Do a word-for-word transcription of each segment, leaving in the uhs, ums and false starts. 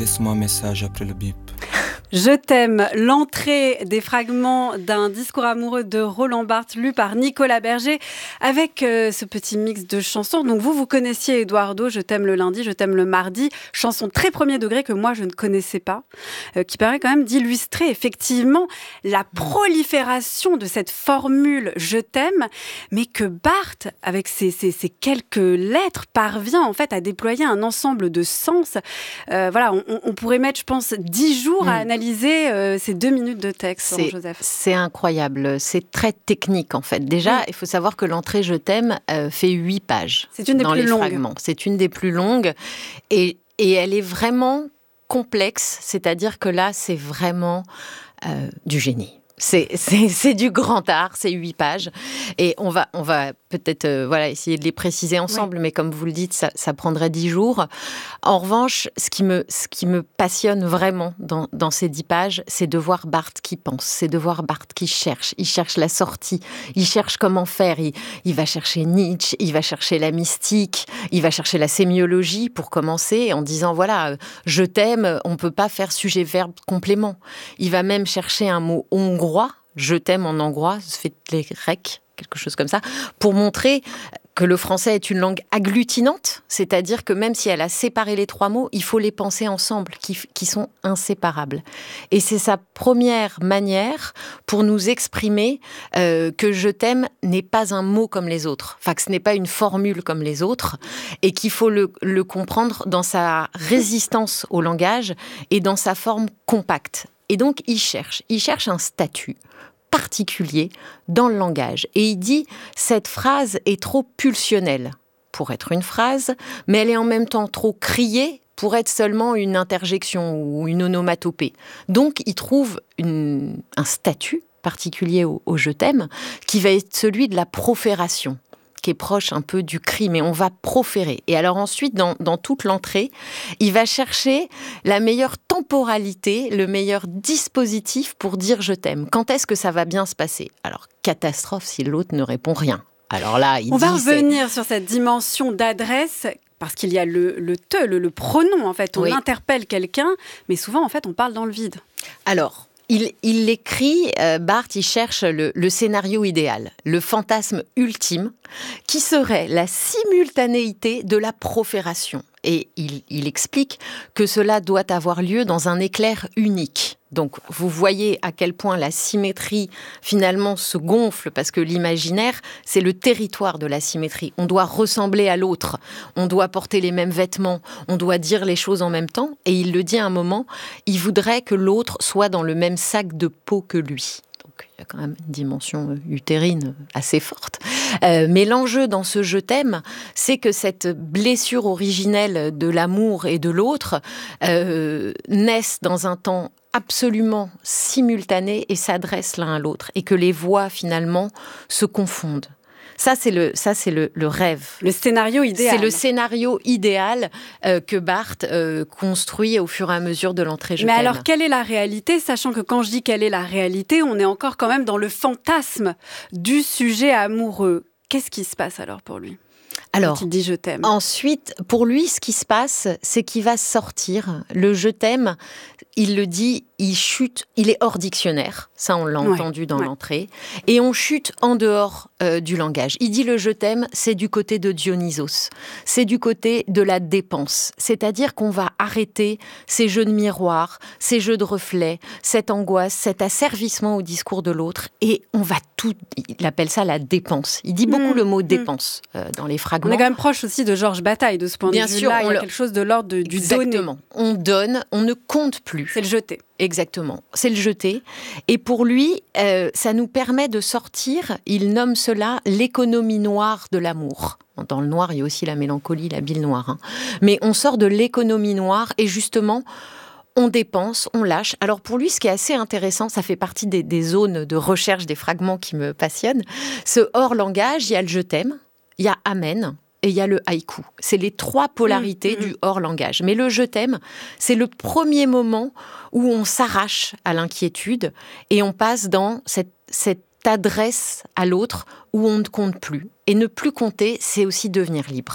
laisse-moi un message après le bip. Je t'aime, l'entrée des fragments d'un discours amoureux de Roland Barthes, lu par Nicolas Berger, avec euh, ce petit mix de chansons. Donc vous, vous connaissiez Eduardo, Je t'aime le lundi, Je t'aime le mardi, chanson très premier degré que moi je ne connaissais pas, euh, qui permet quand même d'illustrer effectivement la prolifération de cette formule Je t'aime, mais que Barthes, avec ses, ses, ses quelques lettres, parvient en fait à déployer un ensemble de sens. Euh, voilà, on, on pourrait mettre, je pense, dix jours mmh. à analyser Euh, ces deux minutes de texte, c'est, Joseph. C'est incroyable, c'est très technique en fait. Déjà, oui. il faut savoir que l'entrée Je t'aime euh, fait huit pages. C'est une des dans plus les longues. Fragments. C'est une des plus longues et, et elle est vraiment complexe, c'est-à-dire que là, c'est vraiment euh, du génie. C'est, c'est, c'est du grand art, c'est huit pages. Et on va, on va peut-être euh, voilà, essayer de les préciser ensemble, oui. mais comme vous le dites, ça, ça prendrait dix jours. En revanche, ce qui me, ce qui me passionne vraiment dans, dans ces dix pages, c'est de voir Barthes qui pense, c'est de voir Barthes qui cherche. Il cherche la sortie, il cherche comment faire. Il, il va chercher Nietzsche, il va chercher la mystique, il va chercher la sémiologie pour commencer, en disant voilà, je t'aime, on ne peut pas faire sujet-verbe-complément. Il va même chercher un mot hongrois. Je t'aime en hongrois, ça fait les grecs, quelque chose comme ça, pour montrer que le français est une langue agglutinante, c'est-à-dire que même si elle a séparé les trois mots, il faut les penser ensemble, qui, qui sont inséparables. Et c'est sa première manière pour nous exprimer euh, que je t'aime n'est pas un mot comme les autres, enfin que ce n'est pas une formule comme les autres, et qu'il faut le, le comprendre dans sa résistance au langage et dans sa forme compacte. Et donc, il cherche, il cherche un statut particulier dans le langage. Et il dit, cette phrase est trop pulsionnelle pour être une phrase, mais elle est en même temps trop criée pour être seulement une interjection ou une onomatopée. Donc, il trouve une, un statut particulier au, au « je t'aime » qui va être celui de la profération, qui est proche un peu du cri, mais on va proférer. Et alors ensuite, dans, dans toute l'entrée, il va chercher la meilleure temporalité, le meilleur dispositif pour dire « je t'aime ». Quand est-ce que ça va bien se passer ? Alors, catastrophe si l'autre ne répond rien. Alors là, il On dit, va revenir c'est... sur cette dimension d'adresse, parce qu'il y a le, le te, le, le pronom, en fait. On oui. interpelle quelqu'un, mais souvent, en fait, on parle dans le vide. Alors... Il, il écrit, euh, Barthes, il cherche le, le scénario idéal, le fantasme ultime, qui serait la simultanéité de la profération. Et il, il explique que cela doit avoir lieu dans un éclair unique. Donc, vous voyez à quel point la symétrie, finalement, se gonfle, parce que l'imaginaire, c'est le territoire de la symétrie. On doit ressembler à l'autre, on doit porter les mêmes vêtements, on doit dire les choses en même temps. Et il le dit à un moment, il voudrait que l'autre soit dans le même sac de peau que lui. Donc, il y a quand même une dimension utérine assez forte. Euh, mais l'enjeu dans ce « je t'aime », c'est que cette blessure originelle de l'amour et de l'autre euh, naisse dans un temps absolument simultané et s'adressent l'un à l'autre, et que les voix, finalement, se confondent. Ça, c'est le, ça, c'est le, le rêve. Le scénario idéal. C'est le scénario idéal euh, que Barthes euh, construit au fur et à mesure de l'entrée Je Mais t'aime. alors, quelle est la réalité ? Sachant que quand je dis quelle est la réalité, on est encore quand même dans le fantasme du sujet amoureux. Qu'est-ce qui se passe alors pour lui ? Alors, quand il dit je t'aime. Ensuite, pour lui, ce qui se passe, c'est qu'il va sortir. Le je t'aime, il le dit, il chute, il est hors dictionnaire. Ça, on l'a ouais, entendu dans ouais. l'entrée. Et on chute en dehors euh, du langage. Il dit le je t'aime, c'est du côté de Dionysos. C'est du côté de la dépense. C'est-à-dire qu'on va arrêter ces jeux de miroir, ces jeux de reflets, cette angoisse, cet asservissement au discours de l'autre. Et on va tout, il appelle ça la dépense. Il dit beaucoup mmh, le mot mmh. dépense euh, dans les fragments. On est quand même proche aussi de Georges Bataille, de ce point Bien de vue-là. sûr, il y a le... quelque chose de l'ordre de, du Exactement. donner. On donne, on ne compte plus. C'est le jeter. Exactement, c'est le jeter. Et pour lui, euh, ça nous permet de sortir, il nomme cela l'économie noire de l'amour. Dans le noir, il y a aussi la mélancolie, la bile noire. Hein. Mais on sort de l'économie noire et justement, on dépense, on lâche. Alors pour lui, ce qui est assez intéressant, ça fait partie des, des zones de recherche, des fragments qui me passionnent. Ce hors-langage, il y a le je t'aime, il y a amen. Et il y a le haïku. C'est les trois polarités mmh, mmh. du hors-langage. Mais le « je t'aime », c'est le premier moment où on s'arrache à l'inquiétude et on passe dans cette, cette adresse à l'autre où on ne compte plus. Et ne plus compter, c'est aussi devenir libre.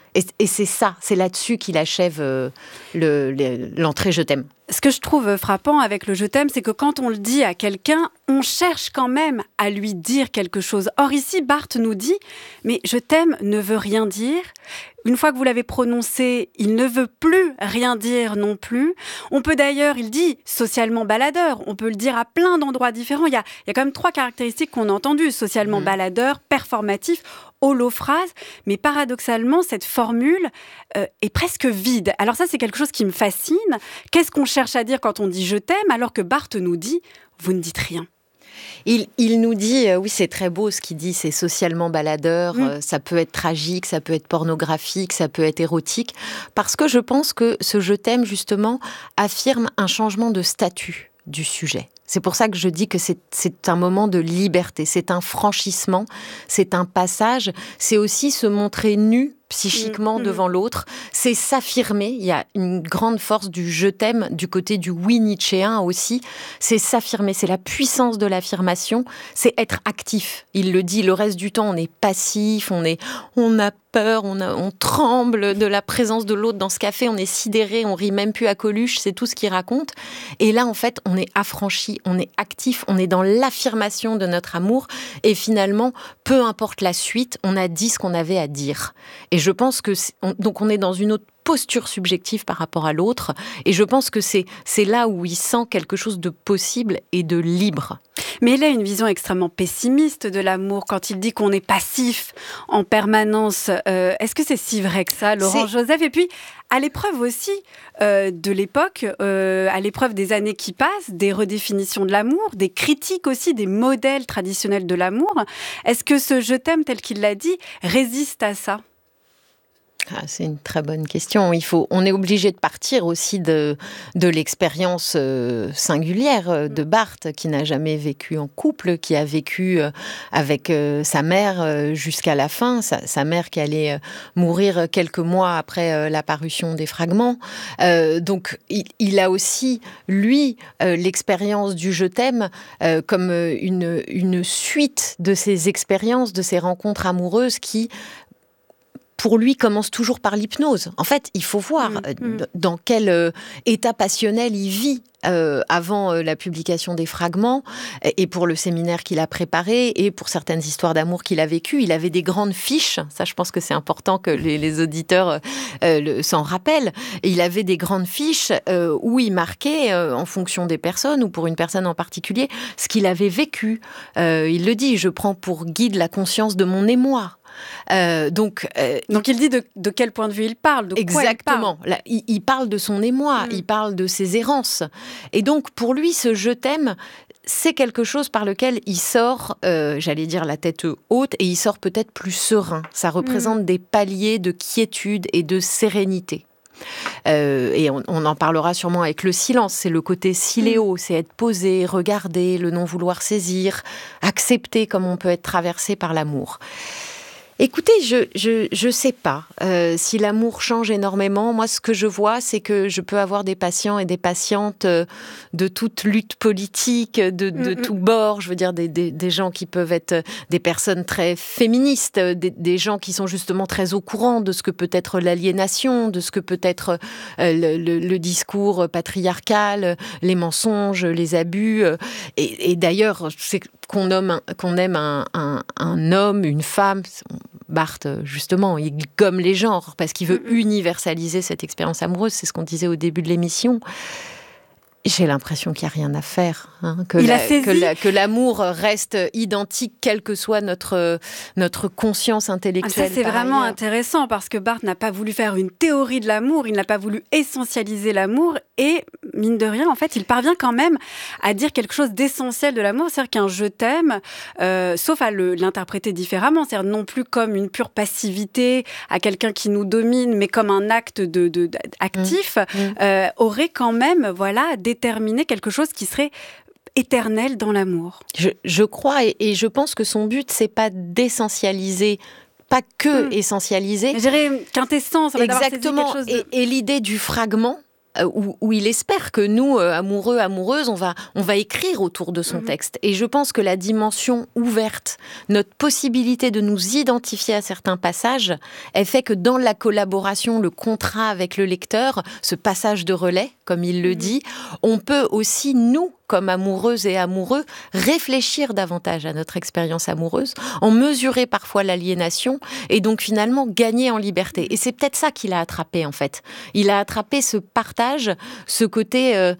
Et, et c'est ça, c'est là-dessus qu'il achève euh, le, le, l'entrée « Je t'aime ». Ce que je trouve frappant avec le « je t'aime », c'est que quand on le dit à quelqu'un, on cherche quand même à lui dire quelque chose. Or ici, Barthes nous dit « mais je t'aime ne veut rien dire ». Une fois que vous l'avez prononcé, il ne veut plus rien dire non plus. On peut d'ailleurs, il dit socialement baladeur, on peut le dire à plein d'endroits différents. Il y a, il y a quand même trois caractéristiques qu'on a entendues, socialement mmh. baladeur, performatif, holophrase. Mais paradoxalement, cette formule euh, est presque vide. Alors ça, c'est quelque chose qui me fascine. Qu'est-ce qu'on cherche à dire quand on dit « je t'aime » alors que Barthes nous dit « vous ne dites rien ». Il, il nous dit, euh, oui, c'est très beau ce qu'il dit, c'est socialement baladeur, mmh. euh, ça peut être tragique, ça peut être pornographique, ça peut être érotique, parce que je pense que ce « je t'aime », justement, affirme un changement de statut du sujet. C'est pour ça que je dis que c'est, c'est un moment de liberté, c'est un franchissement, c'est un passage, c'est aussi se montrer nu psychiquement mmh. devant l'autre, c'est s'affirmer. Il y a une grande force du « je t'aime » du côté du oui nietzschéen aussi, c'est s'affirmer, c'est la puissance de l'affirmation, c'est être actif. Il le dit, le reste du temps, on est passif, on, est, on a peur, on, a, on tremble de la présence de l'autre dans ce café, on est sidéré, on rit même plus à Coluche, c'est tout ce qu'il raconte. Et là, en fait, on est affranchi, on est actif, on est dans l'affirmation de notre amour, et finalement, peu importe la suite, on a dit ce qu'on avait à dire. Et je pense que on, donc on est dans une autre posture subjective par rapport à l'autre, et je pense que c'est, c'est là où il sent quelque chose de possible et de libre. Mais il a une vision extrêmement pessimiste de l'amour quand il dit qu'on est passif en permanence. Euh, est-ce que c'est si vrai que ça, Laurent c'est... Joseph ? Et puis, à l'épreuve aussi euh, de l'époque, euh, à l'épreuve des années qui passent, des redéfinitions de l'amour, des critiques aussi, des modèles traditionnels de l'amour, est-ce que ce « je t'aime » tel qu'il l'a dit résiste à ça ? Ah, c'est une très bonne question. Il faut, on est obligé de partir aussi de, de l'expérience euh, singulière de Barthes, qui n'a jamais vécu en couple, qui a vécu euh, avec euh, sa mère euh, jusqu'à la fin, sa, sa mère qui allait euh, mourir quelques mois après euh, la parution des Fragments. Euh, donc, il, il a aussi, lui, euh, l'expérience du « je t'aime » euh, comme une, une suite de ses expériences, de ses rencontres amoureuses qui pour lui, commence toujours par l'hypnose. En fait, il faut voir mmh, mmh. dans quel euh, état passionnel il vit euh, avant euh, la publication des Fragments, et pour le séminaire qu'il a préparé, et pour certaines histoires d'amour qu'il a vécues. Il avait des grandes fiches, ça je pense que c'est important que les, les auditeurs euh, le, s'en rappellent. Et il avait des grandes fiches euh, où il marquait, euh, en fonction des personnes, ou pour une personne en particulier, ce qu'il avait vécu. Euh, il le dit, je prends pour guide la conscience de mon émoi. Euh, donc, euh, donc il dit de, de quel point de vue il parle, de exactement. Quoi il, parle. Là, il, il parle de son émoi, mmh. il parle de ses errances. Et donc pour lui, ce « je t'aime », c'est quelque chose par lequel il sort, euh, j'allais dire la tête haute, et il sort peut-être plus serein. Ça représente mmh. des paliers de quiétude et de sérénité. Euh, et on, on en parlera sûrement avec le silence, c'est le côté siléo, mmh. c'est être posé, regarder, le non vouloir saisir, accepter comme on peut être traversé par l'amour. Écoutez, je je je sais pas euh, si l'amour change énormément. Moi, ce que je vois, c'est que je peux avoir des patients et des patientes euh, de toute lutte politique, de, de mm-hmm. tout bord. Je veux dire, des, des des gens qui peuvent être des personnes très féministes, des, des gens qui sont justement très au courant de ce que peut être l'aliénation, de ce que peut être euh, le, le, le discours patriarcal, les mensonges, les abus. Euh, et, et d'ailleurs, c'est qu'on nomme, qu'on aime un, un, un homme, une femme. Barthes, justement, il gomme les genres parce qu'il veut universaliser cette expérience amoureuse. C'est ce qu'on disait au début de l'émission. J'ai l'impression qu'il n'y a rien à faire, hein, que, la, que, la, que l'amour reste identique, quelle que soit notre, notre conscience intellectuelle. Ah, ça, c'est vraiment ailleurs. intéressant, parce que Barthes n'a pas voulu faire une théorie de l'amour, il n'a pas voulu essentialiser l'amour, et mine de rien, en fait, il parvient quand même à dire quelque chose d'essentiel de l'amour, c'est-à-dire qu'un « je t'aime euh, », sauf à le, l'interpréter différemment, c'est-à-dire non plus comme une pure passivité à quelqu'un qui nous domine, mais comme un acte de, de, de, actif, mmh. euh, aurait quand même, voilà, déterminer quelque chose qui serait éternel dans l'amour. Je, je crois et, et je pense que son but, c'est pas d'essentialiser, pas que mmh. essentialiser. Je dirais quintessence. Exactement. Quelque chose de... et, et l'idée du fragment, Où, où il espère que nous, euh, amoureux, amoureuses, on va, on va écrire autour de son mmh. texte. Et je pense que la dimension ouverte, notre possibilité de nous identifier à certains passages, elle fait que dans la collaboration, le contrat avec le lecteur, ce passage de relais, comme il le mmh. dit, on peut aussi, nous, comme amoureuses et amoureux, réfléchir davantage à notre expérience amoureuse, en mesurer parfois l'aliénation et donc finalement gagner en liberté. Et c'est peut-être ça qu'il a attrapé en fait. Il a attrapé ce partage, ce côté euh,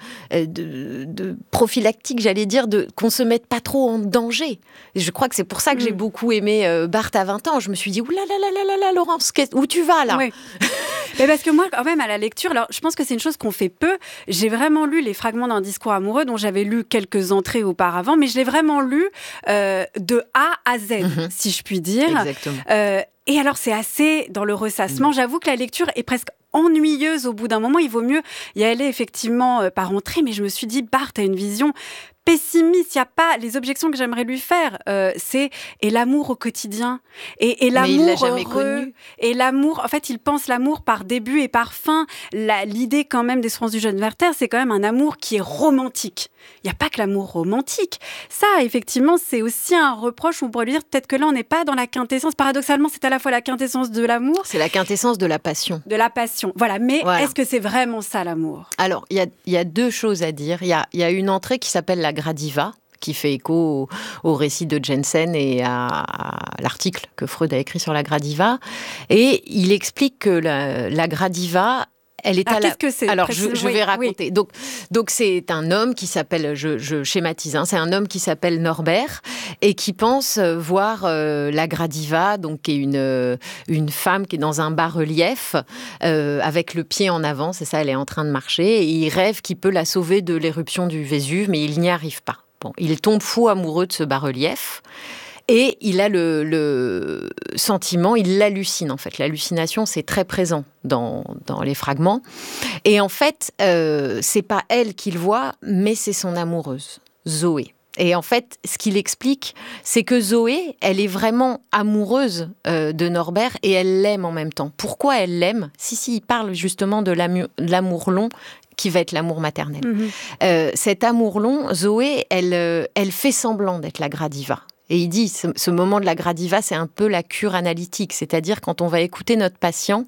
de, de prophylactique, j'allais dire, de, qu'on se mette pas trop en danger. Et je crois que c'est pour ça que mmh. j'ai beaucoup aimé euh, Barthes à vingt ans. Je me suis dit, oulala, là, là, là, là, Laurence, où tu vas là oui. Mais parce que moi, quand même, à la lecture, alors, je pense que c'est une chose qu'on fait peu. J'ai vraiment lu les fragments d'un discours amoureux dont j'avais lu quelques entrées auparavant, mais je l'ai vraiment lu euh, de A à Z, mmh. si je puis dire. Exactement. Euh, et alors, c'est assez dans le ressassement. Mmh. J'avoue que la lecture est presque ennuyeuse au bout d'un moment. Il vaut mieux y aller effectivement euh, par entrée, mais je me suis dit, Barthes a une vision pessimiste. Il y a pas les objections que j'aimerais lui faire. Euh, c'est et l'amour au quotidien et, et l'amour mais il l'a jamais heureux connu. Et l'amour. En fait, il pense l'amour par début et par fin. La, l'idée quand même des Souffrances du jeune Werther, c'est quand même un amour qui est romantique. Il n'y a pas que l'amour romantique. Ça, effectivement, c'est aussi un reproche où on pourrait lui dire peut-être que là, on n'est pas dans la quintessence. Paradoxalement, c'est à la fois la quintessence de l'amour. C'est la quintessence de la passion. De la passion. Voilà. Mais voilà. Est-ce que c'est vraiment ça l'amour ? Alors, il y a, y a deux choses à dire. Il y a, y a une entrée qui s'appelle la Gradiva, qui fait écho au, au récit de Jensen et à, à l'article que Freud a écrit sur la Gradiva. Et il explique que la, la Gradiva, elle est ah, à la... Qu'est-ce que c'est ? Alors, je, je oui, vais raconter. Oui. Donc, donc, c'est un homme qui s'appelle, je, je schématise, hein, c'est un homme qui s'appelle Norbert et qui pense voir euh, la Gradiva, donc qui est une, euh, une femme qui est dans un bas-relief euh, avec le pied en avant, c'est ça, elle est en train de marcher et il rêve qu'il peut la sauver de l'éruption du Vésuve, mais il n'y arrive pas. Bon, il tombe fou amoureux de ce bas-relief. Et il a le, le sentiment, il l'hallucine en fait. L'hallucination, c'est très présent dans, dans les fragments. Et en fait, euh, c'est pas elle qu'il voit, mais c'est son amoureuse, Zoé. Et en fait, ce qu'il explique, c'est que Zoé, elle est vraiment amoureuse euh, de Norbert et elle l'aime en même temps. Pourquoi elle l'aime ? Si, si, il parle justement de l'amour, de l'amour long, qui va être l'amour maternel. Mmh. Euh, cet amour long, Zoé, elle, euh, elle fait semblant d'être la Gradiva. Et il dit, ce, ce moment de la Gradiva, c'est un peu la cure analytique. C'est-à-dire, quand on va écouter notre patient,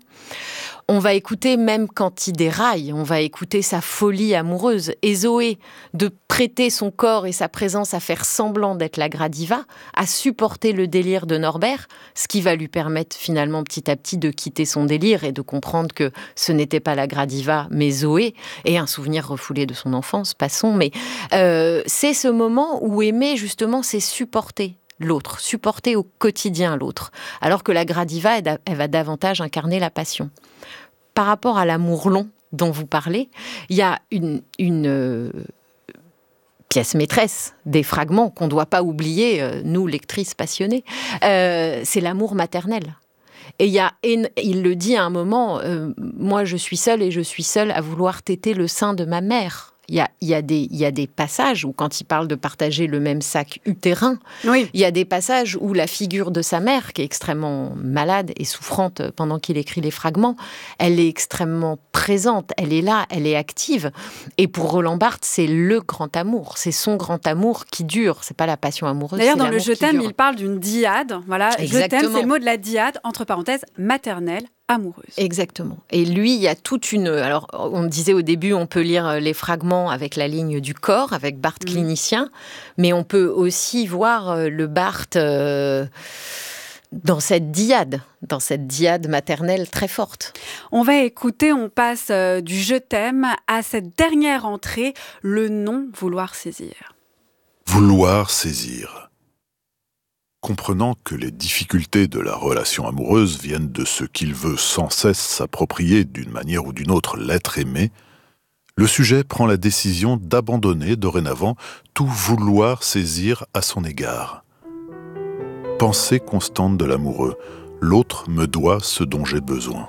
on va écouter même quand il déraille, on va écouter sa folie amoureuse. Et Zoé, de prêter son corps et sa présence à faire semblant d'être la Gradiva, à supporter le délire de Norbert, ce qui va lui permettre finalement petit à petit de quitter son délire et de comprendre que ce n'était pas la Gradiva, mais Zoé, et un souvenir refoulé de son enfance, passons. Mais euh, c'est ce moment où aimer, justement, c'est supporter l'autre, supporter au quotidien l'autre, alors que la Gradiva, elle, elle va davantage incarner la passion. Par rapport à l'amour long dont vous parlez, il y a une, une euh, pièce maîtresse des fragments qu'on ne doit pas oublier, euh, nous, lectrices passionnées, euh, c'est l'amour maternel. Et il, y a, il le dit à un moment, euh, moi je suis seule et je suis seule à vouloir téter le sein de ma mère. Il y a, il y a des, il y a des passages où, quand il parle de partager le même sac utérin, oui. il y a des passages où la figure de sa mère, qui est extrêmement malade et souffrante pendant qu'il écrit les fragments, elle est extrêmement présente, elle est là, elle est active. Et pour Roland Barthes, c'est le grand amour, c'est son grand amour qui dure, c'est pas la passion amoureuse. D'ailleurs, c'est dans le Je t'aime, il parle d'une dyade. Voilà, Exactement. Je t'aime, c'est le mot de la dyade, entre parenthèses, maternelle. Amoureuse. Exactement. Et lui, il y a toute une... Alors, on disait au début, on peut lire les fragments avec la ligne du corps, avec Barthes mmh. clinicien, mais on peut aussi voir le Barthes euh, dans cette dyade, dans cette dyade maternelle très forte. On va écouter, on passe euh, du Je t'aime à cette dernière entrée, le non vouloir saisir. Vouloir saisir. Comprenant que les difficultés de la relation amoureuse viennent de ce qu'il veut sans cesse s'approprier d'une manière ou d'une autre l'être aimé, le sujet prend la décision d'abandonner dorénavant tout vouloir saisir à son égard. Pensée constante de l'amoureux, l'autre me doit ce dont j'ai besoin.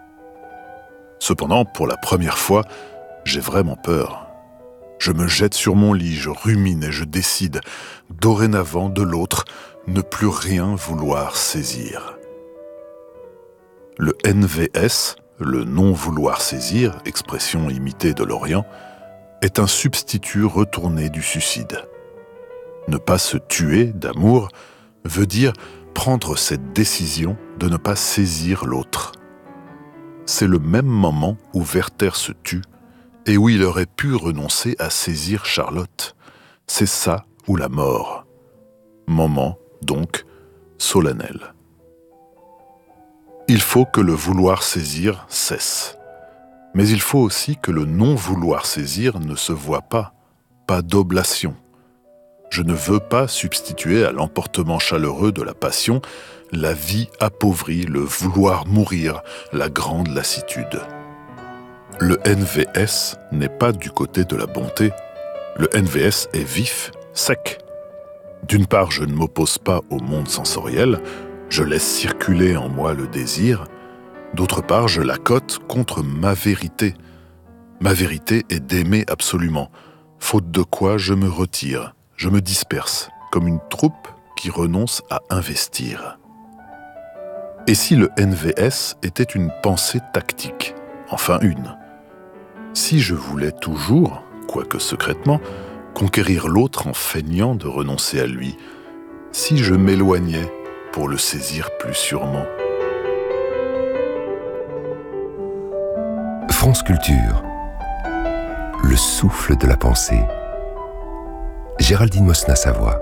Cependant, pour la première fois, j'ai vraiment peur. Je me jette sur mon lit, je rumine et je décide, dorénavant de l'autre, ne plus rien vouloir saisir. Le N V S, le non-vouloir saisir, expression imitée de l'Orient, est un substitut retourné du suicide. Ne pas se tuer d'amour veut dire prendre cette décision de ne pas saisir l'autre. C'est le même moment où Werther se tue et où il aurait pu renoncer à saisir Charlotte. C'est ça ou la mort. Moment, donc, solennel. Il faut que le vouloir saisir cesse. Mais il faut aussi que le non-vouloir saisir ne se voit pas, pas d'oblation. Je ne veux pas substituer à l'emportement chaleureux de la passion la vie appauvrie, le vouloir mourir, la grande lassitude. Le N V S n'est pas du côté de la bonté. Le N V S est vif, sec. D'une part, je ne m'oppose pas au monde sensoriel, je laisse circuler en moi le désir. D'autre part, je l'accote contre ma vérité. Ma vérité est d'aimer absolument, faute de quoi je me retire, je me disperse, comme une troupe qui renonce à investir. Et si le N V S était une pensée tactique, enfin une? Si je voulais toujours, quoique secrètement, conquérir l'autre en feignant de renoncer à lui, si je m'éloignais pour le saisir plus sûrement. France Culture, le souffle de la pensée. Géraldine Mosna-Savoie.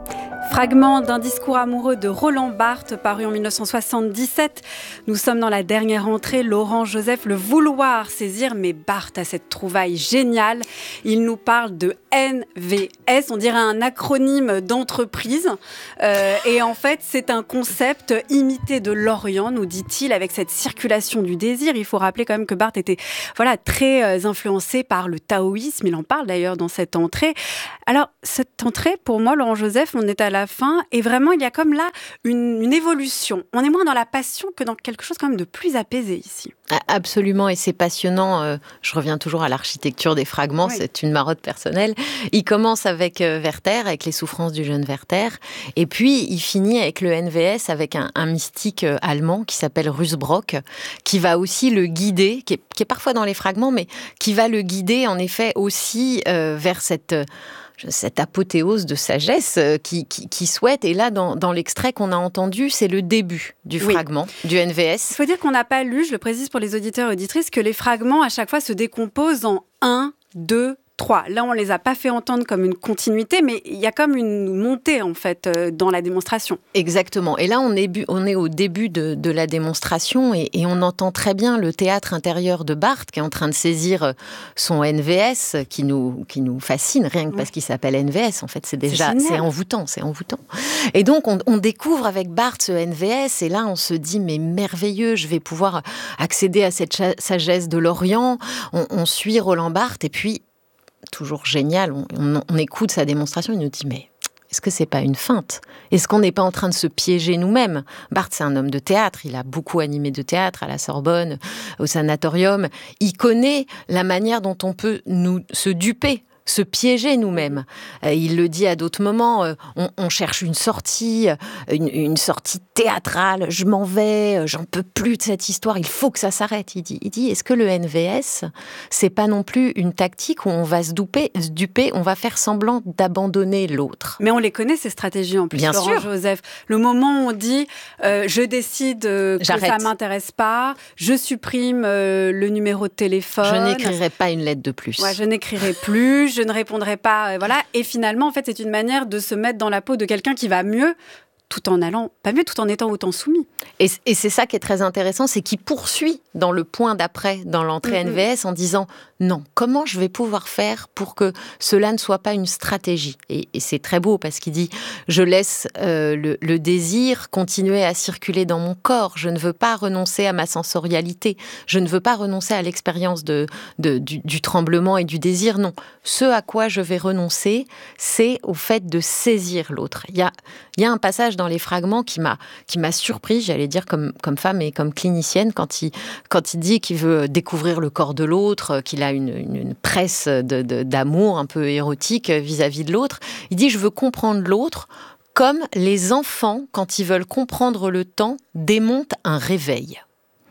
Fragment d'un discours amoureux de Roland Barthes, paru en dix-neuf cent soixante-dix-sept. Nous sommes dans la dernière entrée. Laurent Joseph, le vouloir saisir, mais Barthes a cette trouvaille géniale. Il nous parle de N V S, on dirait un acronyme d'entreprise. Euh, et en fait, c'est un concept imité de l'Orient, nous dit-il, avec cette circulation du désir. Il faut rappeler quand même que Barthes était voilà, très influencé par le taoïsme. Il en parle d'ailleurs dans cette entrée. Alors, cette entrée, pour moi, Laurent Joseph, on est à la fin, et vraiment, il y a comme là une, une évolution. On est moins dans la passion que dans quelque chose quand même de plus apaisé ici. Absolument, et c'est passionnant. Euh, je reviens toujours à l'architecture des fragments, oui. C'est une marotte personnelle. Il commence avec euh, Werther, avec les souffrances du jeune Werther, et puis il finit avec le N V S, avec un, un mystique euh, allemand qui s'appelle Ruysbrock, qui va aussi le guider, qui est, qui est parfois dans les fragments, mais qui va le guider en effet aussi euh, vers cette... Euh, cette apothéose de sagesse qui, qui, qui souhaite. Et là, dans, dans l'extrait qu'on a entendu, c'est le début du oui. fragment, du N V S. Il faut dire qu'on n'a pas lu, je le précise pour les auditeurs et auditrices, que les fragments, à chaque fois, se décomposent en un, deux, trois. Là, on ne les a pas fait entendre comme une continuité, mais il y a comme une montée, en fait, dans la démonstration. Exactement. Et là, on est, on est au début de, de la démonstration et, et on entend très bien le théâtre intérieur de Barthes qui est en train de saisir son N V S, qui nous, qui nous fascine, rien que parce qu'il s'appelle N V S. En fait, c'est déjà c'est, c'est envoûtant, c'est envoûtant. Et donc, on, on découvre avec Barthes ce N V S et là, on se dit, mais merveilleux, je vais pouvoir accéder à cette sagesse de l'Orient. On, on suit Roland Barthes et puis toujours génial, on, on, on écoute sa démonstration, il nous dit mais est-ce que c'est pas une feinte ? Est-ce qu'on n'est pas en train de se piéger nous-mêmes ? Barthes, c'est un homme de théâtre, il a beaucoup animé de théâtre à la Sorbonne, au Sanatorium, il connaît la manière dont on peut nous se duper, se piéger nous-mêmes. Euh, il le dit à d'autres moments, euh, on, on cherche une sortie, une, une sortie théâtrale, je m'en vais, j'en peux plus de cette histoire, il faut que ça s'arrête. Il dit, il dit est-ce que le N V S, c'est pas non plus une tactique où on va se duper, se duper, on va faire semblant d'abandonner l'autre ? Mais on les connaît, ces stratégies en plus, Bien Laurent sûr. Joseph. Le moment où on dit, euh, je décide euh, que J'arrête. ça m'intéresse pas, je supprime euh, le numéro de téléphone. Je n'écrirai pas une lettre de plus. Ouais, je n'écrirai plus, je ne répondrai pas, euh, voilà. Et finalement, en fait, c'est une manière de se mettre dans la peau de quelqu'un qui va mieux, tout en allant, pas mieux, tout en étant autant soumis. Et, et c'est ça qui est très intéressant, c'est qu'il poursuit dans le point d'après, dans l'entrée mm-hmm. N V S, en disant non, comment je vais pouvoir faire pour que cela ne soit pas une stratégie ? Et, et c'est très beau parce qu'il dit je laisse euh, le, le désir continuer à circuler dans mon corps, je ne veux pas renoncer à ma sensorialité, je ne veux pas renoncer à l'expérience de, de, du, du tremblement et du désir, non. Ce à quoi je vais renoncer, c'est au fait de saisir l'autre. Il y a, il y a un passage dans les fragments qui m'a, qui m'a surpris, j'allais dire comme, comme femme et comme clinicienne, quand il, quand il dit qu'il veut découvrir le corps de l'autre, qu'il a une, une, une presse de, de, d'amour un peu érotique vis-à-vis de l'autre. Il dit « je veux comprendre l'autre » comme les enfants, quand ils veulent comprendre le temps, démontent un réveil.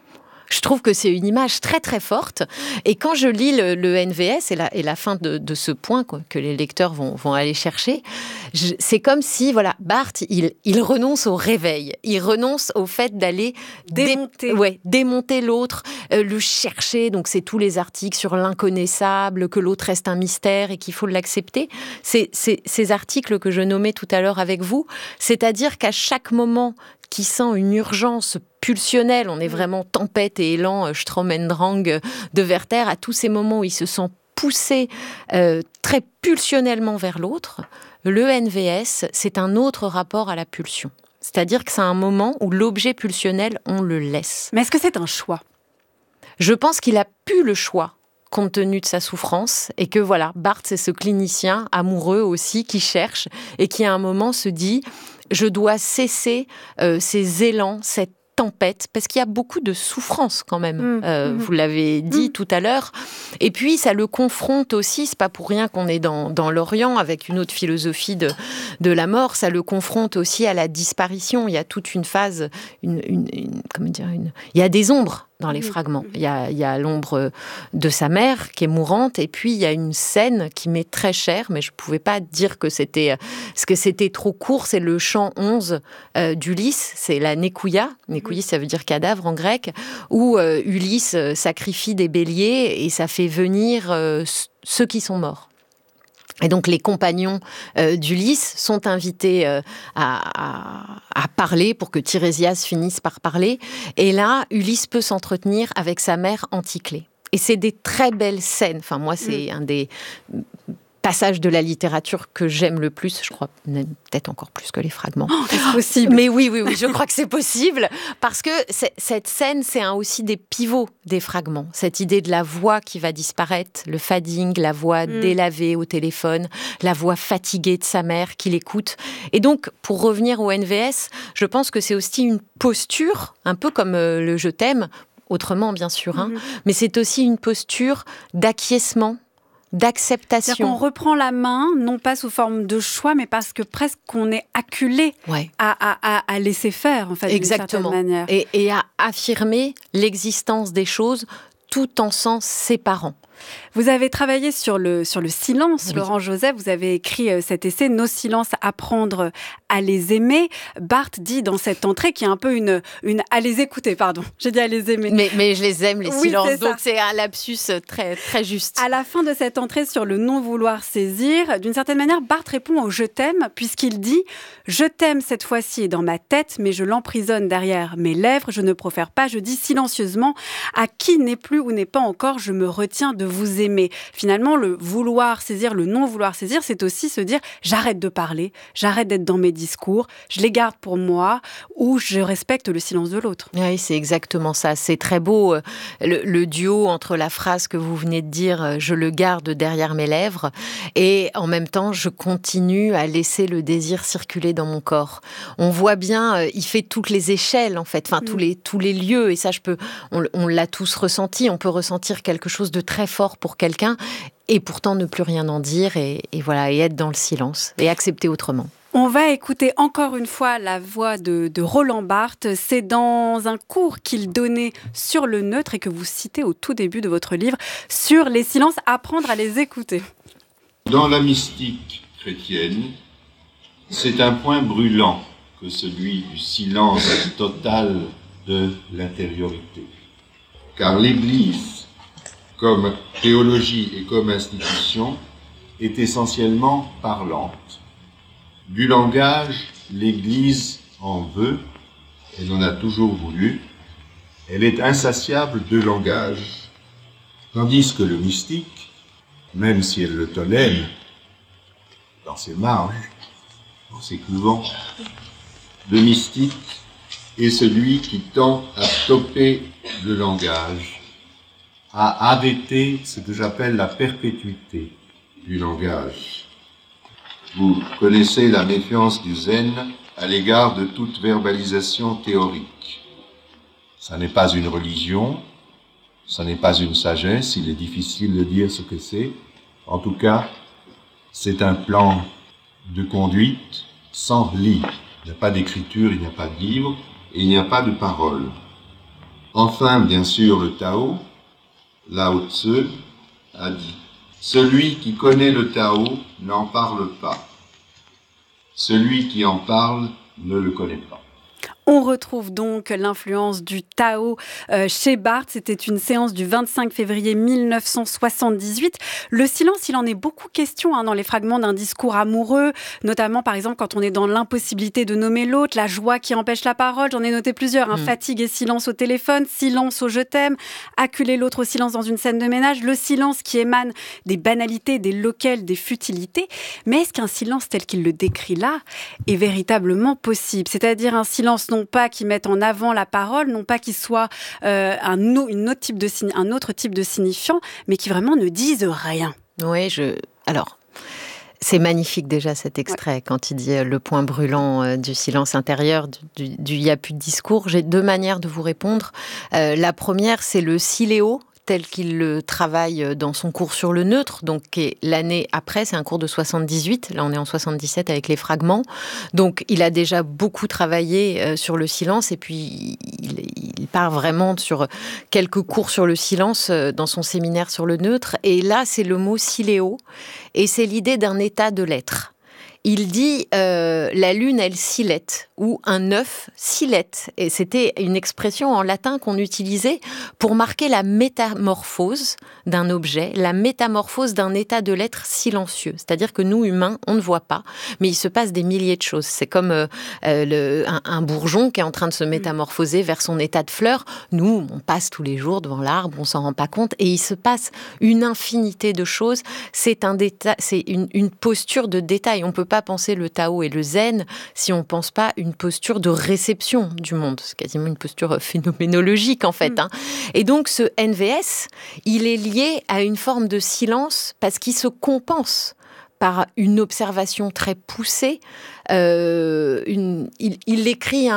Je trouve que c'est une image très très forte. Et quand je lis le, le N V S et la, et la fin de, de ce point quoi, que les lecteurs vont, vont aller chercher, je, c'est comme si voilà, Barthes, il, il renonce au réveil. Il renonce au fait d'aller démonter, dé, ouais, démonter l'autre, euh, le chercher. Donc c'est tous les articles sur l'inconnaissable, que l'autre reste un mystère et qu'il faut l'accepter. C'est, c'est ces articles que je nommais tout à l'heure avec vous. C'est-à-dire qu'à chaque moment qui sent une urgence pulsionnelle, on est vraiment tempête et élan, Sturm und Drang de Werther, à tous ces moments où il se sent poussé euh, très pulsionnellement vers l'autre, le N V S, c'est un autre rapport à la pulsion. C'est-à-dire que c'est un moment où l'objet pulsionnel, on le laisse. Mais est-ce que c'est un choix ? Je pense qu'il a pu le choix, compte tenu de sa souffrance, et que voilà, Barthes, c'est ce clinicien amoureux aussi qui cherche et qui à un moment se dit « je dois cesser euh, ces élans, cette tempête », parce qu'il y a beaucoup de souffrance quand même, mmh, euh, mmh. vous l'avez dit mmh. tout à l'heure. Et puis ça le confronte aussi, c'est pas pour rien qu'on est dans, dans l'Orient avec une autre philosophie de, de la mort, ça le confronte aussi à la disparition. Il y a toute une phase, une, une, une, comment dire, une... il y a des ombres dans les fragments. Il y a, il y a l'ombre de sa mère qui est mourante, et puis il y a une scène qui m'est très chère, mais je ne pouvais pas dire que c'était, ce que c'était trop court, c'est le chant onze euh, d'Ulysse, c'est la Nekouia, Nekouia ça veut dire cadavre en grec, où euh, Ulysse sacrifie des béliers et ça fait venir euh, ceux qui sont morts. Et donc les compagnons euh, d'Ulysse sont invités euh, à, à, à parler pour que Tirésias finisse par parler. Et là, Ulysse peut s'entretenir avec sa mère Anticlée. Et c'est des très belles scènes. Enfin, moi, c'est mmh. un des passages de la littérature que j'aime le plus, je crois, peut-être encore plus que les fragments. Oh, c'est possible. Mais oui, oui, oui, je crois que c'est possible, parce que cette scène, c'est un, aussi des pivots des fragments. Cette idée de la voix qui va disparaître, le fading, la voix mm. délavée au téléphone, la voix fatiguée de sa mère qui l'écoute. Et donc, pour revenir au N V S, je pense que c'est aussi une posture, un peu comme euh, le « je t'aime », autrement bien sûr, hein, mm. mais c'est aussi une posture d'acquiescement, d'acceptation. C'est-à-dire qu'on reprend la main, non pas sous forme de choix, mais parce que presque qu'on est acculé ouais. à, à, à laisser faire, en fait, exactement. d'une certaine manière. Et, et à affirmer l'existence des choses tout en s'en séparant. Vous avez travaillé sur le, sur le silence, oui. Laurent Joseph. Vous avez écrit euh, cet essai « Nos silences, apprendre à les aimer ». Barthes dit dans cette entrée qui est un peu une... une à les écouter, pardon. J'ai dit à les aimer. Mais, mais je les aime, les oui, silences. C'est donc c'est un lapsus très, très juste. À la fin de cette entrée sur le non-vouloir saisir, d'une certaine manière, Barthes répond au « je t'aime » puisqu'il dit « Je t'aime cette fois-ci dans ma tête, mais je l'emprisonne derrière mes lèvres. Je ne profère pas, je dis silencieusement à qui n'est plus ou n'est pas encore, je me retiens de vous aimer. » Finalement, le vouloir saisir, le non-vouloir saisir, c'est aussi se dire « j'arrête de parler, j'arrête d'être dans mes discours, je les garde pour moi ou je respecte le silence de l'autre. » Oui, c'est exactement ça. C'est très beau, le, le duo entre la phrase que vous venez de dire « je le garde derrière mes lèvres » et en même temps, je continue à laisser le désir circuler dans mon corps. On voit bien, il fait toutes les échelles en fait, enfin mmh. tous, les, tous les lieux, et ça, je peux, on, on l'a tous ressenti, on peut ressentir quelque chose de très fort pour quelqu'un et pourtant ne plus rien en dire et, et voilà, et être dans le silence et accepter autrement. On va écouter encore une fois la voix de, de Roland Barthes. C'est dans un cours qu'il donnait sur le neutre et que vous citez au tout début de votre livre sur les silences, apprendre à les écouter. Dans la mystique chrétienne, c'est un point brûlant que celui du silence total de l'intériorité. Car l'Église, comme théologie et comme institution, est essentiellement parlante. Du langage, l'Église en veut, elle en a toujours voulu, elle est insatiable de langage, tandis que le mystique, même si elle le tolère, dans ses marges, dans ses couvents, le mystique est celui qui tend à stopper le langage, à arrêter ce que j'appelle la perpétuité du langage. Vous connaissez la méfiance du zen à l'égard de toute verbalisation théorique. Ça n'est pas une religion, ça n'est pas une sagesse, il est difficile de dire ce que c'est. En tout cas, c'est un plan de conduite sans livre. Il n'y a pas d'écriture, il n'y a pas de livre, et il n'y a pas de parole. Enfin, bien sûr, le Tao, Lao Tzu a dit « Celui qui connaît le Tao n'en parle pas. Celui qui en parle ne le connaît pas. » On retrouve donc l'influence du Tao euh, chez Barthes. C'était une séance du vingt-cinq février mille neuf cent soixante-dix-huit. Le silence, il en est beaucoup question hein, dans les fragments d'un discours amoureux, notamment par exemple quand on est dans l'impossibilité de nommer l'autre, la joie qui empêche la parole. J'en ai noté plusieurs. Hein, mmh. Fatigue et silence au téléphone, silence au je t'aime, acculer l'autre au silence dans une scène de ménage, le silence qui émane des banalités, des loquels, des futilités. Mais est-ce qu'un silence tel qu'il le décrit là est véritablement possible ? C'est-à-dire un silence non pas qui mette en avant la parole, non pas qui soit euh, un, une autre type de, un autre type de signifiant, mais qui vraiment ne dise rien. Oui, je... alors... C'est magnifique déjà cet extrait, ouais. Quand il dit euh, le point brûlant euh, du silence intérieur, du il n'y a plus de discours. J'ai deux manières de vous répondre. Euh, la première, c'est le siléo, tel qu'il le travaille dans son cours sur le neutre, donc qui est l'année après, c'est un cours de soixante-dix-huit, là on est en soixante-dix-sept avec les fragments, donc il a déjà beaucoup travaillé euh, sur le silence, et puis il, il part vraiment sur quelques cours sur le silence euh, dans son séminaire sur le neutre, et là c'est le mot siléo, et c'est l'idée d'un état de l'être. Il dit euh, la lune, elle silette, ou un œuf silette. Et c'était une expression en latin qu'on utilisait pour marquer la métamorphose d'un objet, la métamorphose d'un état de l'être silencieux. C'est-à-dire que nous, humains, on ne voit pas, mais il se passe des milliers de choses. C'est comme euh, le, un, un bourgeon qui est en train de se métamorphoser vers son état de fleur. Nous, on passe tous les jours devant l'arbre, on s'en rend pas compte, et il se passe une infinité de choses. C'est, un déta- c'est une, une posture de détail. On peut pas penser le Tao et le Zen si on pense pas une posture de réception du monde. C'est quasiment une posture phénoménologique en fait. Mmh. Hein. Et donc ce N V S, il est lié à une forme de silence parce qu'il se compense par une observation très poussée. Euh, une, il, il écrit un